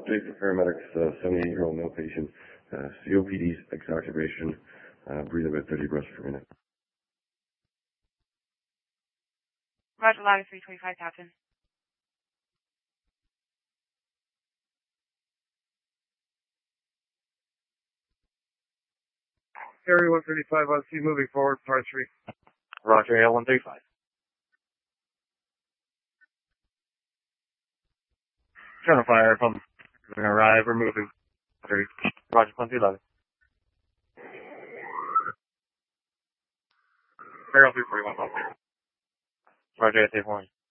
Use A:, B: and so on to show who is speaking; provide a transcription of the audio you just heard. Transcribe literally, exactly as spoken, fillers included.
A: Update for paramedics, uh, seventy-eight-year-old male patient, uh, C O P D exacerbation, uh, breathing about thirty breaths per minute.
B: Roger, line three twenty-five, Captain.
C: Area one thirty-five on C, moving forward, par three.
D: Roger, A L one thirty-five. Center fire from arrive, we're moving. Roger, one two eleven. Barrel three forty-one. Roger, A T one.